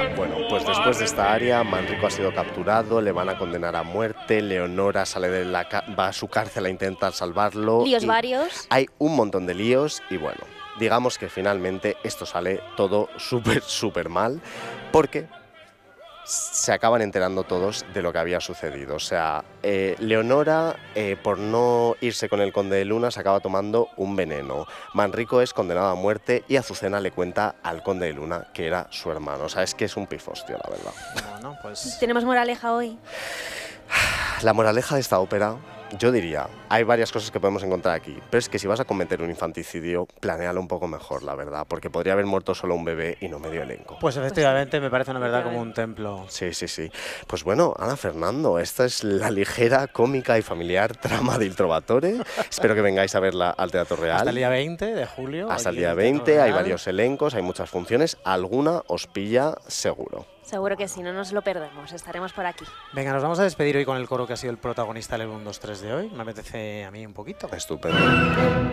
Bueno, pues después de esta área, Manrico ha sido capturado, le van a condenar a muerte, Leonora sale de va a su cárcel a intentar salvarlo. Líos varios. Hay un montón de líos y bueno, digamos que finalmente esto sale todo súper mal, porque se acaban enterando todos de lo que había sucedido. O sea, Leonora, por no irse con el conde de Luna, se acaba tomando un veneno. Manrico es condenado a muerte y Azucena le cuenta al conde de Luna que era su hermano. O sea, es que es un pifostio, la verdad. Bueno, pues... Tenemos moraleja hoy. La moraleja de esta ópera, yo diría, hay varias cosas que podemos encontrar aquí, pero es que si vas a cometer un infanticidio, planéalo un poco mejor, la verdad, porque podría haber muerto solo un bebé y no medio elenco. Pues efectivamente me parece una verdad como un templo. Sí. Pues bueno, Ana Fernando, esta es la ligera, cómica y familiar trama de Il Trovatore. Espero que vengáis a verla al Teatro Real. Hasta el día 20 de julio. Hasta el día 20, hay varios elencos, hay muchas funciones, alguna os pilla seguro. Seguro que sí, no nos lo perdemos, estaremos por aquí. Venga, nos vamos a despedir hoy con el coro que ha sido el protagonista del 1, 2, 3 de hoy. Me apetece a mí un poquito. Estupendo.